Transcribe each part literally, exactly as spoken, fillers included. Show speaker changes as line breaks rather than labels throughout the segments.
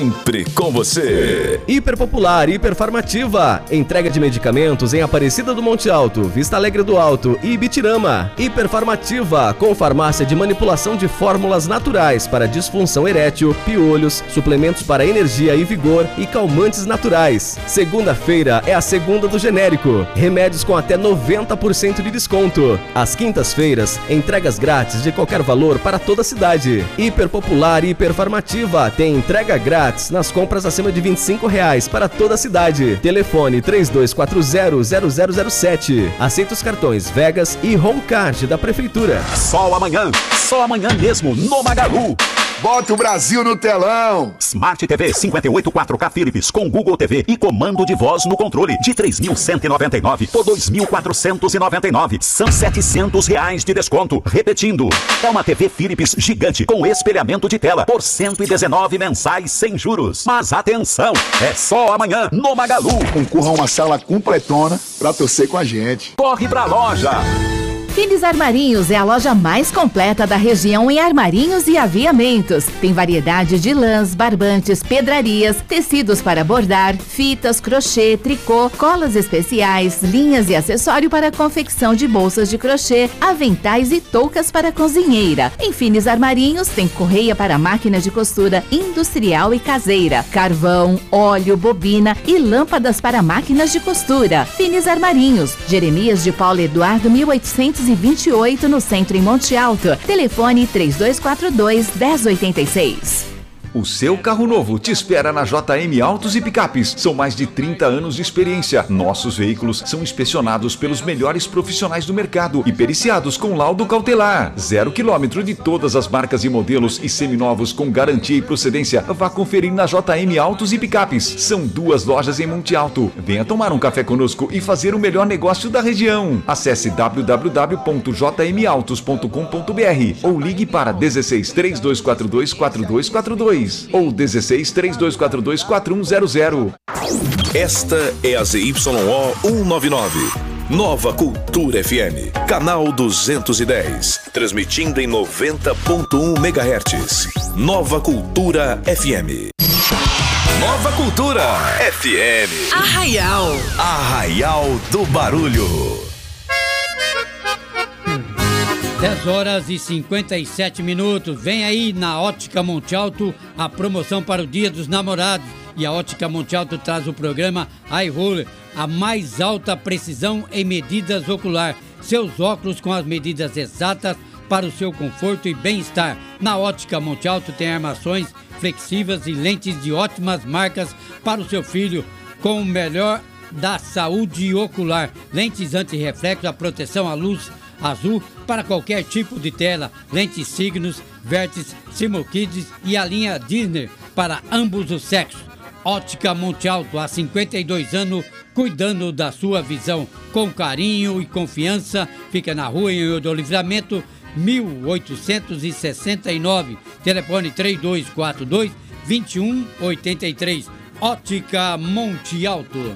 sempre com você.
Hiperpopular, Hiperfarmativa. Entrega de medicamentos em Aparecida do Monte Alto, Vista Alegre do Alto e Ibitirama. Hiperfarmativa, com farmácia de manipulação de fórmulas naturais para disfunção erétil, piolhos, suplementos para energia e vigor e calmantes naturais. Segunda-feira é a segunda do genérico. Remédios com até noventa por cento de desconto. Às quintas-feiras, entregas grátis de qualquer valor para toda a cidade. Hiperpopular e Hiperfarmativa tem entrega grátis nas compras acima de vinte e cinco reais para toda a cidade. Telefone três dois quatro zero, zero zero zero sete. Aceita os cartões Vegas e Homecard da Prefeitura.
Só amanhã, só amanhã mesmo no Magalu.
Bota o Brasil no telão!
Smart T V cinquenta e oito quatro K Philips com Google T V e comando de voz no controle de três mil cento e noventa e nove por dois mil quatrocentos e noventa e nove. São setecentos reais de desconto. Repetindo, é uma T V Philips gigante com espelhamento de tela por cento e dezenove mensais sem juros. Mas atenção, é só amanhã no Magalu.
Concorra a uma sala completona pra torcer com a gente.
Corre pra loja!
Finis Armarinhos é a loja mais completa da região em armarinhos e aviamentos. Tem variedade de lãs, barbantes, pedrarias, tecidos para bordar, fitas, crochê, tricô, colas especiais, linhas e acessório para confecção de bolsas de crochê, aventais e toucas para cozinheira. Em Finis Armarinhos tem correia para máquina de costura industrial e caseira, carvão, óleo, bobina e lâmpadas para máquinas de costura. Finis Armarinhos, Jeremias de Paulo Eduardo mil oitocentos e vinte e oito no centro em Monte Alto. Telefone três dois quatro dois, um zero oito seis.
O seu carro novo te espera na J M Autos e Picapes. São mais de trinta anos de experiência. Nossos veículos são inspecionados pelos melhores profissionais do mercado e periciados com laudo cautelar. Zero quilômetro de todas as marcas e modelos e seminovos com garantia e procedência. Vá conferir na J M Autos e Picapes. São duas lojas em Monte Alto. Venha tomar um café conosco e fazer o melhor negócio da região. Acesse w w w ponto j m autos ponto com ponto b r ou ligue para dezesseis, três dois quatro dois, quatro dois quatro dois. Ou dezesseis, três dois quatro dois, quatro um zero zero.
Esta é a Z Y O cento e noventa e nove. Nova Cultura F M, canal duzentos e dez, transmitindo em noventa ponto um megahertz. Nova Cultura F M. Nova Cultura F M.
Arraial.
Arraial do Barulho.
dez horas e cinquenta e sete minutos. Vem aí na Ótica Monte Alto a promoção para o Dia dos Namorados. E a Ótica Monte Alto traz o programa Eye Roller, a mais alta precisão em medidas ocular. Seus óculos com as medidas exatas para o seu conforto e bem-estar. Na Ótica Monte Alto tem armações flexíveis e lentes de ótimas marcas para o seu filho, com o melhor da saúde ocular. Lentes anti-reflexo, a proteção à luz azul para qualquer tipo de tela, lentes signos, vértices, Simulkids e a linha Disney para ambos os sexos. Ótica Monte Alto, há cinquenta e dois anos, cuidando da sua visão com carinho e confiança. Fica na rua em do Livramento, mil oitocentos e sessenta e nove. Telefone três dois quatro dois, dois um oito três. Ótica Monte Alto.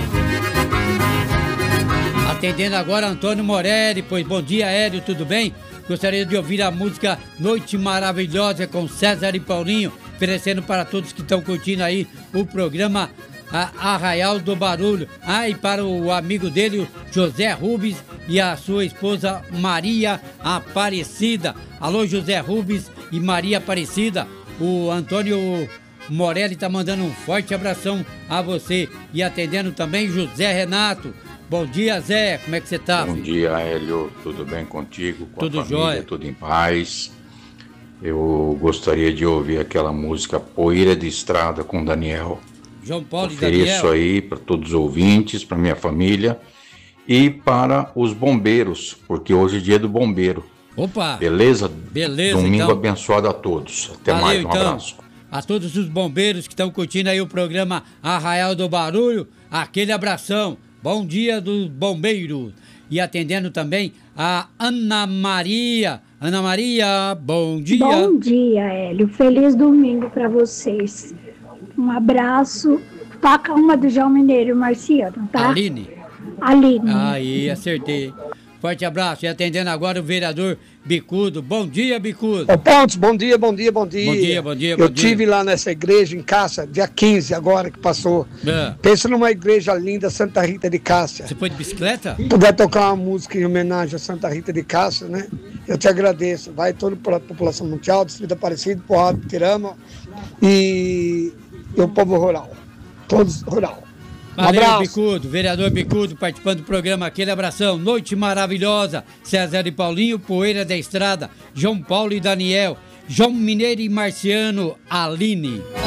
Atendendo agora Antônio Morelli, pois bom dia, Hélio, tudo bem? Gostaria de ouvir a música Noite Maravilhosa com César e Paulinho, oferecendo para todos que estão curtindo aí o programa Arraial do Barulho. Ah, e para o amigo dele, o José Rubens, e a sua esposa Maria Aparecida. Alô, José Rubens e Maria Aparecida. O Antônio Morelli está mandando um forte abração a você. E atendendo também José Renato. Bom dia, Zé, como é que você tá?
Bom dia, Hélio, tudo bem contigo? Com
tudo
a família,
jóia.
Tudo em paz. Eu gostaria de ouvir aquela música Poeira de Estrada com Daniel.
João Paulo e
Ofereço
Daniel.
aí para todos os ouvintes, para minha família e para os bombeiros, porque hoje é dia do bombeiro.
Opa!
Beleza?
Beleza,
Domingo
então.
abençoado a todos. Até
Valeu,
mais, um
então.
abraço.
A todos os bombeiros que estão curtindo aí o programa Arraial do Barulho, aquele abração. Bom dia dos bombeiros. E atendendo também a Ana Maria. Ana Maria, bom dia.
Bom dia, Hélio. Feliz domingo para vocês. Um abraço. Toca uma do João Mineiro e Marciano, tá?
Aline.
Aline.
Aí, acertei. Forte abraço. E atendendo agora o vereador Bicudo. Bom dia, Bicudo.
Ô Pontes, bom dia, bom dia, bom dia.
Bom dia, bom dia,
Eu
bom dia.
tive lá nessa igreja em Cássia, dia quinze agora que passou.
É.
Pensa numa igreja linda, Santa Rita de Cássia.
Você foi de bicicleta?
Puder tocar uma música em homenagem a Santa Rita de Cássia, né? Eu te agradeço. Vai toda a população mundial, Distrito Aparecido, Porrada, Tirama e, e o povo rural. Todos rural. Um
Valeu,
abraço.
Bicudo, vereador Bicudo, participando do programa. Aquele abração. Noite maravilhosa. César e Paulinho, Poeira da Estrada, João Paulo e Daniel, João Mineiro e Marciano, Aline.